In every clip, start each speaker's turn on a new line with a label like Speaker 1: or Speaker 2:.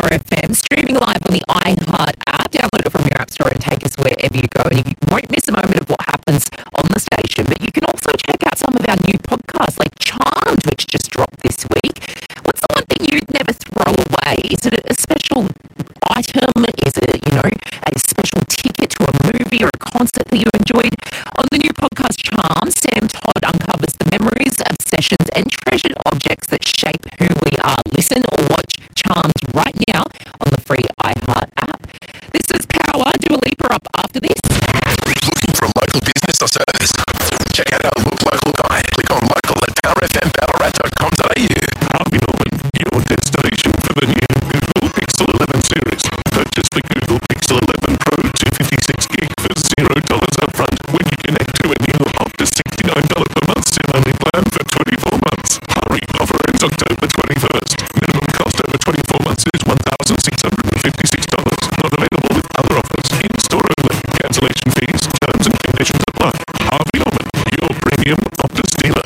Speaker 1: Power FM, streaming live on the iHeart app. Download it from your app store and take us wherever you go. And you won't miss a moment of what happens on the station. But you can also check out some of our new podcasts, like Charmed, which just dropped this week. What's the one thing you'd never throw away? Is it a special item? Is it, a special ticket to a movie or a concert that you enjoyed? On the new podcast Charmed, Sam Todd uncovers the memories, obsessions and treasured objects that shape who we are. Listen or watch Charmed right now on the free iHeart app. This is Power. Dua Lipa up after this.
Speaker 2: Looking for a local business or service? Check out our Look Local guide. Click on local at powerfmballarat.com.au.
Speaker 3: Harvey Norman, your destination for the new Google Pixel 11 series. Purchase the Google Pixel 11 Pro 256 gig for $0 upfront when you connect to a new up to $69 per month SIM-only plan for 24 months. Hurry, offer ends October 21st. Minimum cost over 24 months is $1,656. Not available with other offers. In-store only. Cancellation fees, terms and conditions apply. Harvey Norman, your premium Optus dealer.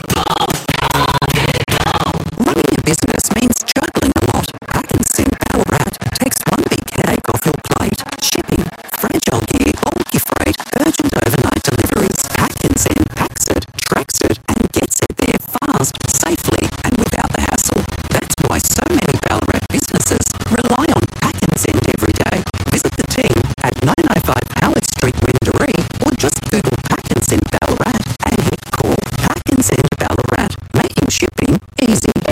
Speaker 4: Running a business means juggling a lot. PAK'nSend Ballarat takes one big headache off your plate. Shipping, fragile gear, bulky freight, urgent overnight deliveries. PAK'nSend packs it, tracks it, and gets it there fast, safely, and without the hassle. That's why so many Ballarat businesses rely on PAK'nSend every day. Visit the team at 905 Howard Street, Windaree, or just Google PAK'nSend Ballarat and hit call. PAK'nSend Ballarat, making shipping easy.